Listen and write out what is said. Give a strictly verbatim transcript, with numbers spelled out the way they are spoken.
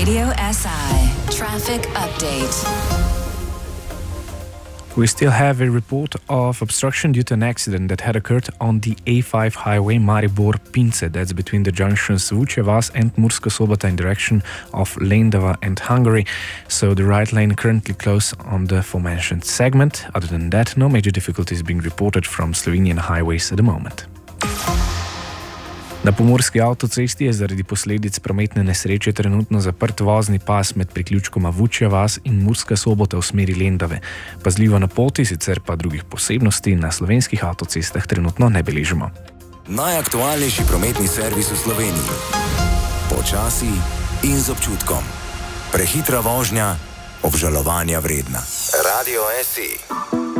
Radio S I Traffic Update. We still have a report of obstruction due to an accident that had occurred on the A five highway Maribor-Pince. That's between the junctions Vučje vas and Murska Sobota in direction of Lendava and Hungary. So the right lane currently closed on the aforementioned segment. Other than that, no major difficulties being reported from Slovenian highways at the moment. Na pomurski avtocesti je zaradi posledic prometne nesreče trenutno zaprt vozni pas med priključkoma Vučje vas in Murska Sobota v smeri Lendave. Pazljivo na poti, sicer pa drugih posebnosti na slovenskih avtocestah trenutno ne beležimo. Najaktualnejši prometni servis v Sloveniji. Počasi in z občutkom. Prehitra vožnja, obžalovanja vredna. Radio S I.